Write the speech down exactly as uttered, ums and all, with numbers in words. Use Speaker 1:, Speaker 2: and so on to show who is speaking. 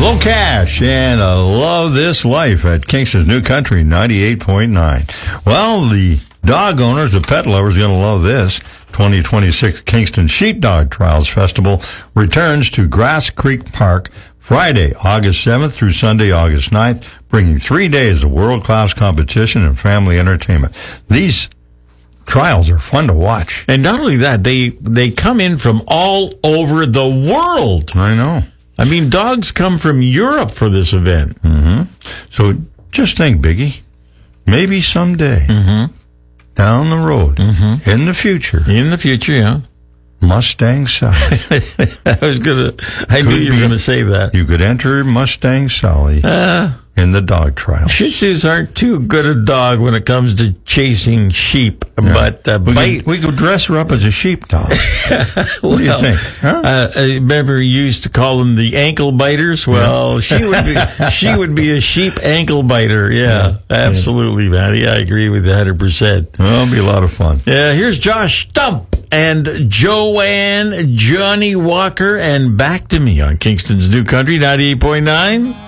Speaker 1: Low Cash and I Love This Life at Kingston's New Country ninety-eight point nine. Well, the dog owners, the pet lovers, are going to love this. twenty twenty-six Kingston Sheepdog Trials Festival returns to Grass Creek Park Friday, August seventh through Sunday, August ninth, bringing three days of world-class competition and family entertainment. These trials are fun to watch.
Speaker 2: And not only that, they they come in from all over the world.
Speaker 1: I know.
Speaker 2: I mean, dogs come from Europe for this event.
Speaker 1: Mm-hmm. So just think, Biggie, maybe someday,
Speaker 2: mm-hmm.
Speaker 1: down the road,
Speaker 2: mm-hmm.
Speaker 1: in the future,
Speaker 2: in the future, yeah,
Speaker 1: Mustang Sally.
Speaker 2: I was gonna. I could knew you were gonna say that.
Speaker 1: You could enter Mustang Sally uh, in the dog trial.
Speaker 2: Shih Tzus aren't too good a dog when it comes to chasing sheep, yeah. but uh,
Speaker 1: we,
Speaker 2: bite.
Speaker 1: could, we could dress her up as a sheepdog. What
Speaker 2: well,
Speaker 1: do you think? Huh?
Speaker 2: Uh, I remember you used to call them the ankle biters. Well, yeah. she would be. She would be a sheep ankle biter. Yeah, yeah. absolutely, Matty. I agree with you one hundred percent.
Speaker 1: Well, it'll be a lot of fun.
Speaker 2: Yeah. Here's Josh Stump and Joanne, Johnny Walker, and Back to Me on Kingston's New Country ninety-eight point nine.